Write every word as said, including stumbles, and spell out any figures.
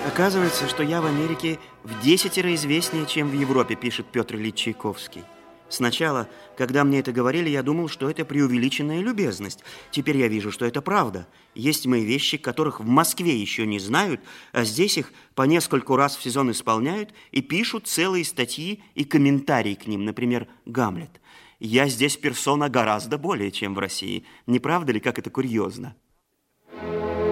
Оказывается, что я в Америке в десятеро известнее, чем в Европе, пишет Петр Ильич Чайковский. Сначала, когда мне это говорили, я думал, что это преувеличенная любезность. Теперь я вижу, что это правда. Есть мои вещи, которых в Москве еще не знают, а здесь их по нескольку раз в сезон исполняют и пишут целые статьи и комментарии к ним, например, «Гамлет». Я здесь персона гораздо более, чем в России. Не правда ли, как это курьезно?